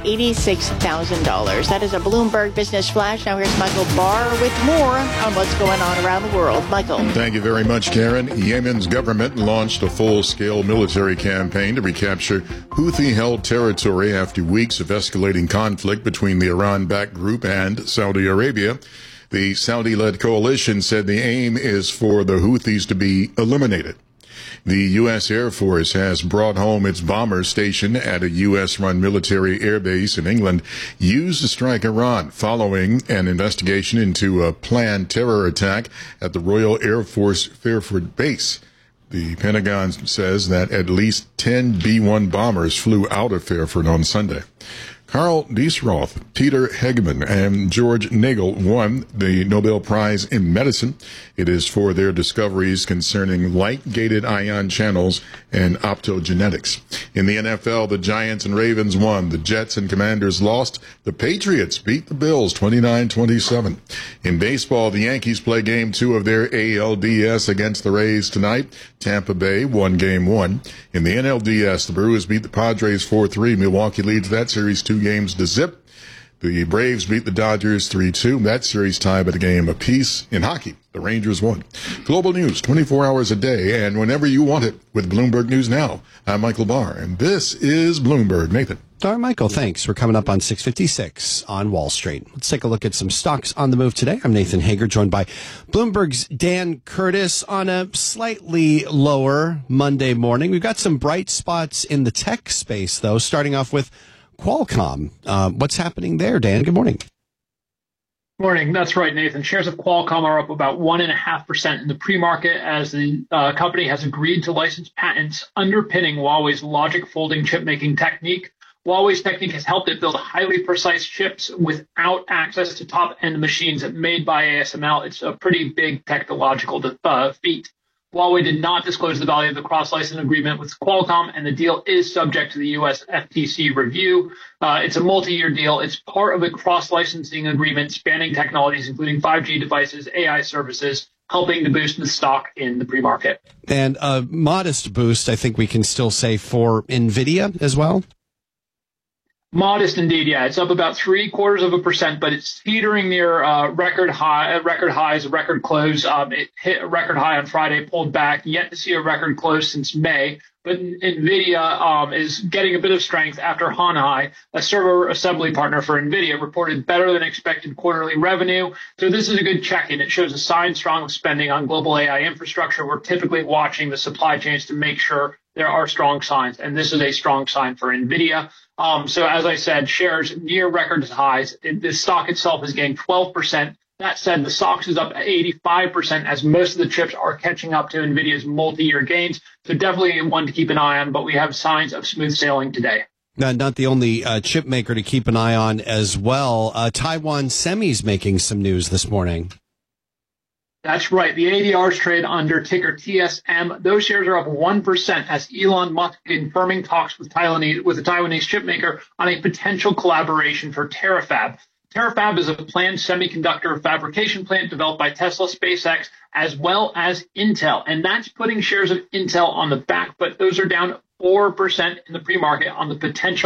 $86,000. That is a Bloomberg Business Flash. Now here's Michael Barr with more on what's going on around the world. Michael. Thank you very much, Karen. Yemen's government launched a full-scale military campaign to recapture Houthi-held territory after weeks of escalating conflict between the Iran-backed group and Saudi Arabia. The Saudi-led coalition said the aim is for the Houthis to be eliminated. The U.S. Air Force has brought home its bombers stationed at a U.S.-run military airbase in England used to strike Iran following an investigation into a planned terror attack at the Royal Air Force Fairford base. The Pentagon says that at least 10 B-1 bombers flew out of Fairford on Sunday. Carl Diesroth, Peter Hegeman, and George Nagel won the Nobel Prize in Medicine. It is for their discoveries concerning light-gated ion channels and optogenetics. In the NFL, the Giants and Ravens won. The Jets and Commanders lost. The Patriots beat the Bills 29-27. In baseball, the Yankees play Game 2 of their ALDS against the Rays tonight. Tampa Bay won Game 1. In the NLDS, the Brewers beat the Padres 4-3. Milwaukee leads that series 2-0. The Braves beat the Dodgers 3-2. That series tied at a game apiece. In hockey, the Rangers won. Global news 24 hours a day and whenever you want it with Bloomberg News Now. I'm Michael Barr, and this is Bloomberg. Nathan. All right, Michael, thanks. We're coming up on 6:56 on Wall Street. Let's take a look at some stocks on the move today. I'm Nathan Hager, joined by Bloomberg's Dan Curtis on a slightly lower Monday morning. We've got some bright spots in the tech space, though, starting off with Qualcomm. What's happening there, Dan? Good morning. Morning. That's right, Nathan. Shares of Qualcomm are up about 1.5% in the pre-market as the company has agreed to license patents underpinning Huawei's logic folding chip making technique. Huawei's technique has helped it build highly precise chips without access to top-end machines made by ASML. It's a pretty big technological feat. Huawei did not disclose the value of the cross-license agreement with Qualcomm, and the deal is subject to the U.S. FTC review. It's a multi-year deal. It's part of a cross-licensing agreement spanning technologies, including 5G devices, AI services, helping to boost the stock in the pre-market. And a modest boost, I think we can still say, for NVIDIA as well. Modest indeed, yeah. It's up about 0.75%, but it's teetering near record highs, record close. It hit a record high on Friday, pulled back, yet to see a record close since May. But NVIDIA is getting a bit of strength after Hanai, a server assembly partner for NVIDIA, reported better than expected quarterly revenue. So this is a good check-in. It shows a sign strong of spending on global AI infrastructure. We're typically watching the supply chains to make sure there are strong signs, and this is a strong sign for NVIDIA. So as I said, shares near record highs. The stock itself has gained 12%. That said, the SOX is up 85% as most of the chips are catching up to NVIDIA's multi-year gains. So definitely one to keep an eye on, but we have signs of smooth sailing today. Not the only chip maker to keep an eye on as well. Taiwan Semi's making some news this morning. That's right. The ADRs trade under ticker TSM. Those shares are up 1% as Elon Musk confirming talks with the Taiwanese chipmaker on a potential collaboration for Terafab. Terafab is a planned semiconductor fabrication plant developed by Tesla, SpaceX, as well as Intel. And that's putting shares of Intel on the back, but those are down 4% in the pre-market on the potential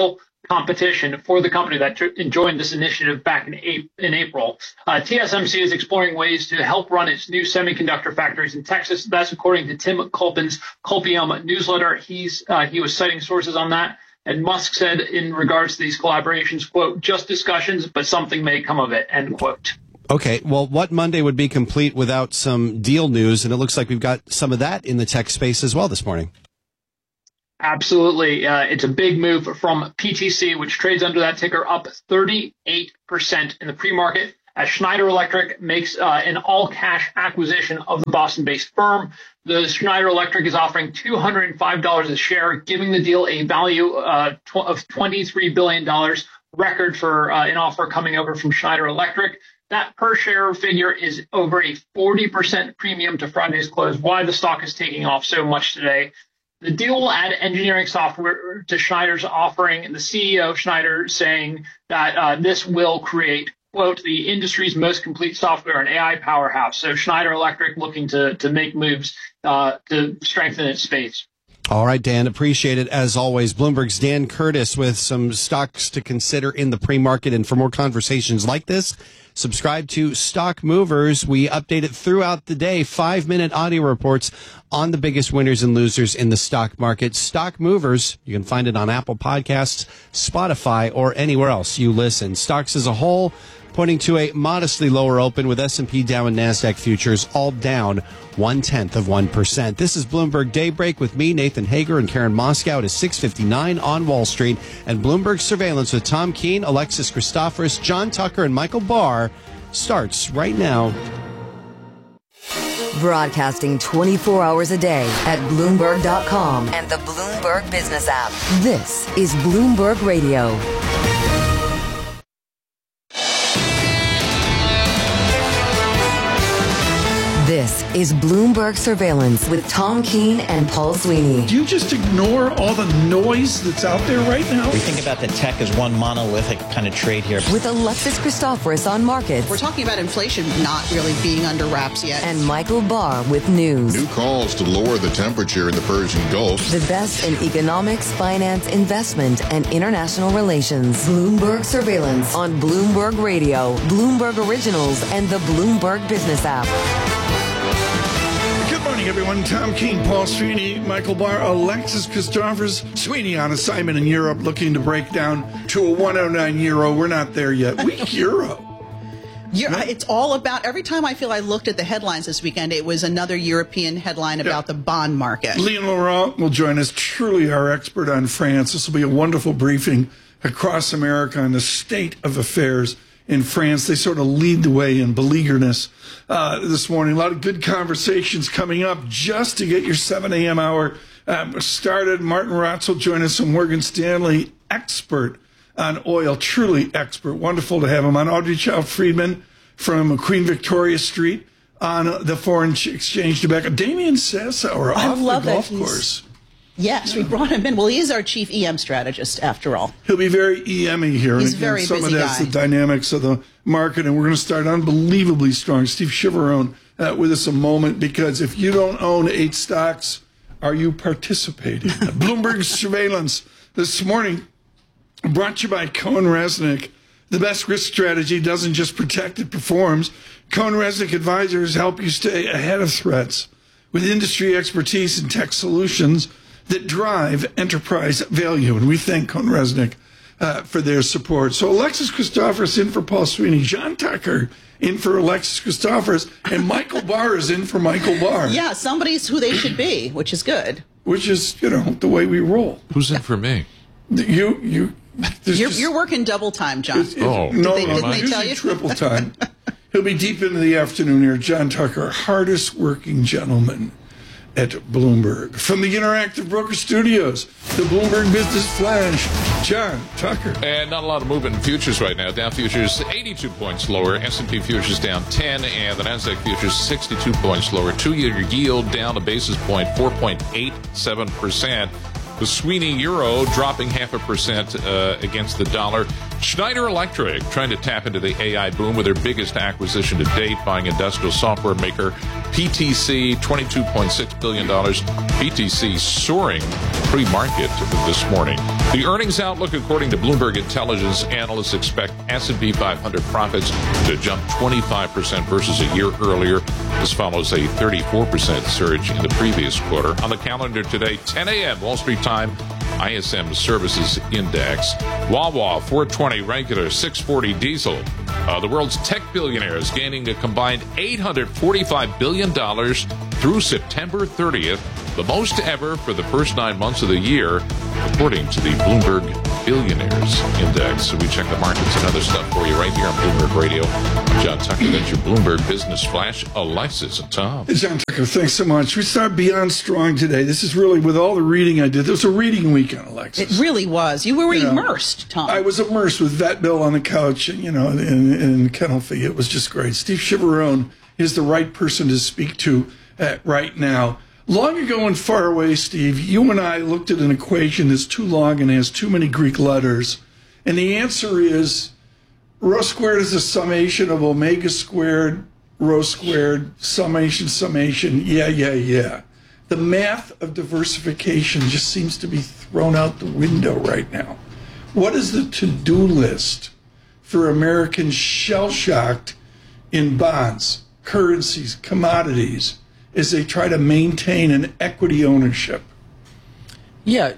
competition for the company that joined this initiative back in April. TSMC is exploring ways to help run its new semiconductor factories in Texas. That's according to Tim Culpin's Culpium newsletter. He was citing sources on that. And Musk said in regards to these collaborations, quote, just discussions, but something may come of it, end quote. Okay, well, what Monday would be complete without some deal news? And it looks like we've got some of that in the tech space as well this morning. Absolutely. It's a big move from PTC, which trades under that ticker, up 38% in the pre-market, as Schneider Electric makes an all-cash acquisition of the Boston-based firm. The Schneider Electric is offering $205 a share, giving the deal a value of $23 billion, record for an offer coming over from Schneider Electric. That per share figure is over a 40% premium to Friday's close. Why the stock is taking off so much today. The deal will add engineering software to Schneider's offering, and the CEO of Schneider saying that this will create, quote, the industry's most complete software and AI powerhouse. So Schneider Electric looking to make moves to strengthen its space. All right, Dan, appreciate it as always. Bloomberg's Dan Curtis with some stocks to consider in the pre-market. And for more conversations like this, subscribe to Stock Movers. We update it throughout the day, 5-minute audio reports on the biggest winners and losers in the stock market. Stock Movers, you can find it on Apple Podcasts, Spotify, or anywhere else you listen. Stocks as a whole pointing to a modestly lower open, with S&P, Dow, and NASDAQ futures all down 0.1%. This is Bloomberg Daybreak with me, Nathan Hager, and Karen Moscow. It is 6:59 on Wall Street, and Bloomberg Surveillance with Tom Keene, Alexis Christoforous, John Tucker, and Michael Barr starts right now. Broadcasting 24 hours a day at Bloomberg.com and the Bloomberg Business app. This is Bloomberg Radio. This is Bloomberg Surveillance with Tom Keene and Paul Sweeney. Do you just ignore all the noise that's out there right now? We think about the tech as one monolithic kind of trade here. With Alexis Christoforous on markets. We're talking about inflation not really being under wraps yet. And Michael Barr with news. New calls to lower the temperature in the Persian Gulf. The best in economics, finance, investment, and international relations. Bloomberg Surveillance on Bloomberg Radio, Bloomberg Originals, and the Bloomberg Business app. Good morning, everyone. Tom Keene, Paul Sweeney, Michael Barr, Alexis Christoforous. Sweeney on assignment in Europe, looking to break down to a 109 euro. We're not there yet. Weak euro. It's all about, every time I feel I looked at the headlines this weekend, it was another European headline about the bond market. Leon Laurent will join us, truly our expert on France. This will be a wonderful briefing across America on the state of affairs in France. They sort of lead the way in beleaguerness this morning. A lot of good conversations coming up just to get your 7 a.m. hour started. Martin Rotz will join us, a Morgan Stanley expert on oil, truly expert. Wonderful to have him on. Audrey Child Friedman from Queen Victoria Street on the foreign exchange tobacco. Damian Sassower off the golf course. Yes, we brought him in. Well, he is our chief EM strategist, after all. He'll be very EM-y here. He's and very some busy of that's guy. the dynamics of the market, and we're going to start unbelievably strong. Steve Chivarone with us a moment, because if you don't own 8 stocks, are you participating? Bloomberg Surveillance this morning brought to you by Cohen-Resnick. The best risk strategy doesn't just protect, it performs. Cohen-Resnick advisors help you stay ahead of threats with industry expertise and tech solutions that drive enterprise value. And we thank Cohen-Resnick for their support. So Alexis Christoforous in for Paul Sweeney, John Tucker in for Alexis Christoforous, and Michael Barr is in for Michael Barr. Yeah, somebody's who they should be, which is good. Which is, the way we roll. Who's in for me? You're working double time, John. Didn't they tell you? Triple time. He'll be deep into the afternoon here. John Tucker, hardest working gentleman at Bloomberg. From the Interactive Broker Studios, the Bloomberg Business Flash, John Tucker. And not a lot of movement in futures right now. Dow futures 82 points lower, S&P futures down 10, and the NASDAQ futures 62 points lower. 2-year yield down a basis point, 4.87%. The Sweeney euro dropping 0.5% against the dollar. Schneider Electric trying to tap into the AI boom with their biggest acquisition to date, buying industrial software maker PTC, $22.6 billion. PTC soaring pre-market this morning. The earnings outlook, according to Bloomberg Intelligence, analysts expect S&P 500 profits to jump 25% versus a year earlier. This follows a 34% surge in the previous quarter. On the calendar today, 10 a.m. Wall Street time, ISM Services Index. Wawa 420 regular, 640 diesel. The world's tech billionaires gaining a combined $845 billion through September 30th, the most ever for the first 9 months of the year, according to the Bloomberg Billionaires Index. So we check the markets and other stuff for you right here on Bloomberg Radio. I'm John Tucker. That's your Bloomberg Business Flash. Alexis and Tom. Hey, John Tucker, thanks so much. We start Beyond Strong today. This is really, with all the reading I did, it was a reading weekend, Alexis. It really was. You were immersed, Tom. I was immersed with Vet Bill on the couch, in Kennel Fee. It was just great. Steve Chivarone is the right person to speak to right now. Long ago and far away, Steve, you and I looked at an equation that's too long and has too many Greek letters. And the answer is rho squared is a summation of omega squared, rho squared, summation. Yeah. The math of diversification just seems to be thrown out the window right now. What is the to-do list for Americans shell-shocked in bonds, currencies, commodities, as they try to maintain an equity ownership? Yeah,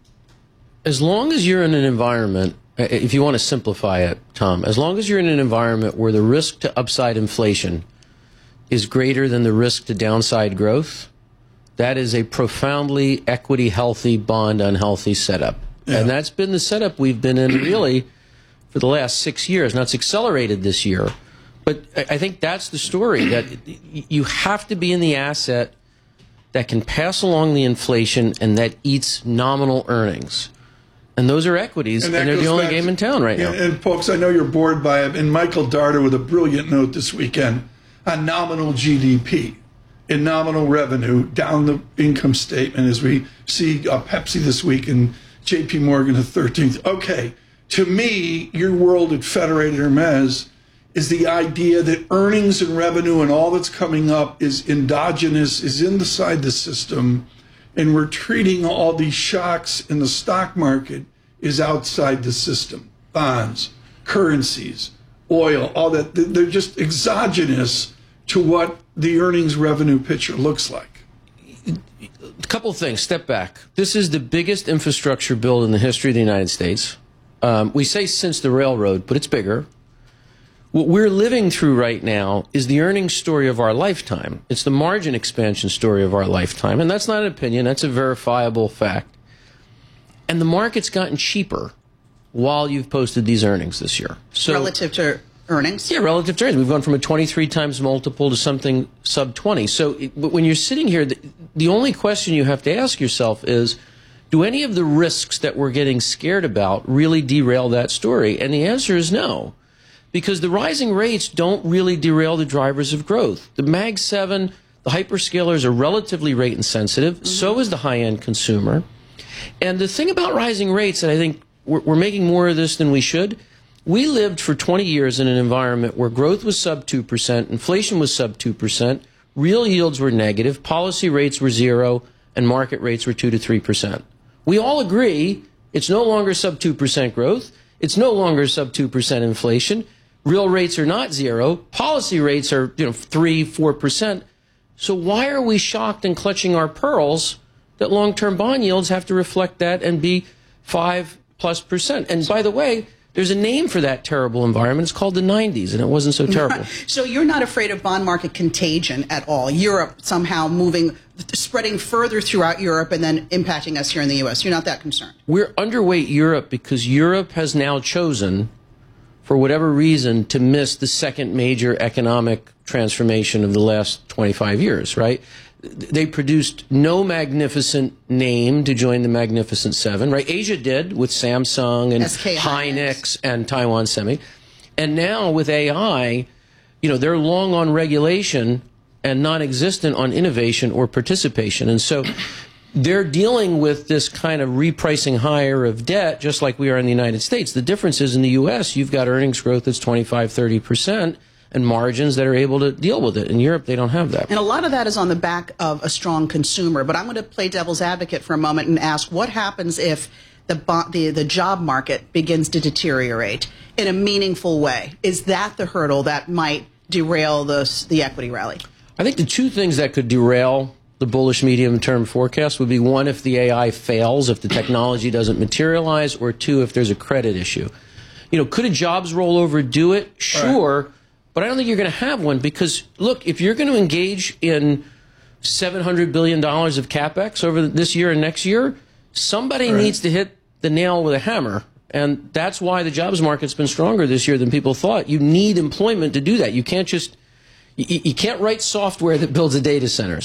as long as you're in an environment, if you want to simplify it, Tom, as long as you're in an environment where the risk to upside inflation is greater than the risk to downside growth, that is a profoundly equity healthy, bond unhealthy setup. Yeah. And that's been the setup we've been in really for the last 6 years. Now it's accelerated this year. But I think that's the story, that you have to be in the asset that can pass along the inflation and that eats nominal earnings. And those are equities, and they're the only game in town right now. And folks, I know you're bored by it. And Michael Darter with a brilliant note this weekend on nominal GDP and nominal revenue down the income statement as we see Pepsi this week and JP Morgan the 13th. Okay, to me, your world at Federated Hermes is the idea that earnings and revenue and all that's coming up is endogenous, is inside the system, and we're treating all these shocks in the stock market is outside the system. Bonds, currencies, oil, all that, they're just exogenous to what the earnings revenue picture looks like. A couple of things, step back. This is the biggest infrastructure bill in the history of the United States. We say since the railroad, but it's bigger. What we're living through right now is the earnings story of our lifetime. It's the margin expansion story of our lifetime. And that's not an opinion. That's a verifiable fact. And the market's gotten cheaper while you've posted these earnings this year. So, relative to earnings? Yeah, relative to earnings. We've gone from a 23 times multiple to something sub 20. So when you're sitting here, the only question you have to ask yourself is, do any of the risks that we're getting scared about really derail that story? And the answer is no. Because the rising rates don't really derail the drivers of growth. The Mag 7, the hyperscalers are relatively rate insensitive. Mm-hmm. So is the high-end consumer. And the thing about rising rates, and I think we're making more of this than we should, we lived for 20 years in an environment where growth was sub 2%, inflation was sub 2%, real yields were negative, policy rates were 0, and market rates were 2 to 3%. We all agree it's no longer sub 2% growth. It's no longer sub 2% inflation. Real rates are not 0. Policy rates are 3, 4%. So why are we shocked and clutching our pearls that long-term bond yields have to reflect that and be 5+%? And by the way, there's a name for that terrible environment. It's called the 90s, and it wasn't so terrible. Right. So you're not afraid of bond market contagion at all? Europe somehow spreading further throughout Europe and then impacting us here in the U.S. You're not that concerned? We're underweight Europe because Europe has now chosen, for whatever reason, to miss the second major economic transformation of the last 25 years, right? They produced no magnificent name to join the Magnificent Seven, right? Asia did with Samsung and SK Hynix and Taiwan Semi. And now with AI, they're long on regulation and non-existent on innovation or participation. And so they're dealing with this kind of repricing higher of debt, just like we are in the United States. The difference is in the U.S., you've got earnings growth that's 25, 30%, and margins that are able to deal with it. In Europe, they don't have that. And a lot of that is on the back of a strong consumer. But I'm going to play devil's advocate for a moment and ask, what happens if the job market begins to deteriorate in a meaningful way? Is that the hurdle that might derail the equity rally? I think the two things that could derail the bullish medium-term forecast would be, one, if the AI fails, if the technology doesn't materialize, or two, if there's a credit issue. You know, could a jobs rollover do it? Sure, right. But I don't think you're going to have one because, look, if you're going to engage in $700 billion of CapEx over this year and next year, somebody needs to hit the nail with a hammer. And that's why the jobs market's been stronger this year than people thought. You need employment to do that. You can't just, you can't write software that builds a data center.